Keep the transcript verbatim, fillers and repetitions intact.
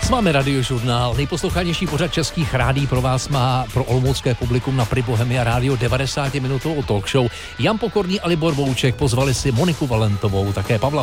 S vámi Radiožurnál, nejposlouchanější pořad českých rádií pro vás má pro olomoucké publikum na Pri Bohemia Rádio devadesáti minutovou talk show. Jan Pokorný a Libor Bouček pozvali si Moniku Valentovou, také Pavla